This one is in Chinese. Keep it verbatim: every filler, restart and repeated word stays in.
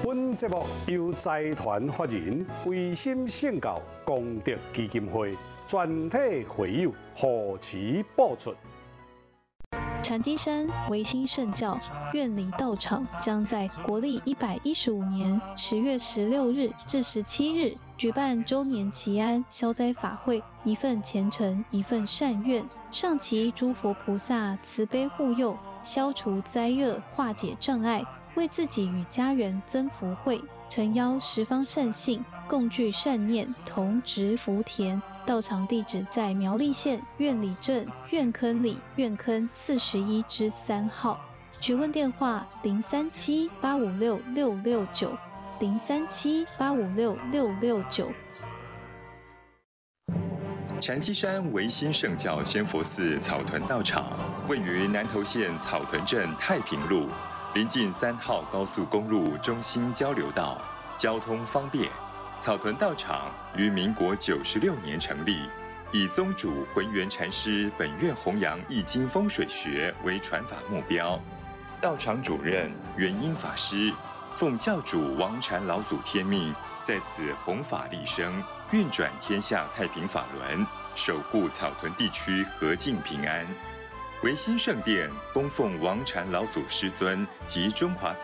本节目由财团法人维心圣教功德基金会全体会友护持播出。 禅机山维新圣教院里道场将在国历一百一十五年十月十六日至十七日举办周年祈安消灾法会，一份虔诚，一份善愿，上祈诸佛菩萨慈悲护佑，消除灾厄，化解障碍，为自己与家人增福慧，诚邀十方善信共聚善念，同植福田。道场地址在苗栗县苑里镇苑坑里苑坑四十一之三号。询问电话：零三七八五六六六九零三七八五六六六九。 禅机山维新圣教仙佛寺草屯道场位于南投县草屯镇太平路，临近三号高速公路中心交流道，交通方便。草屯道场于民国九十六年成立，以宗主浑元禅师本愿弘扬易经风水学为传法目标。道场主任元英法师奉教主王禅老祖天命，在此弘法利生，运转天下太平法轮，守护草屯地区和静平安。维新圣殿供奉王禅老祖师尊及中华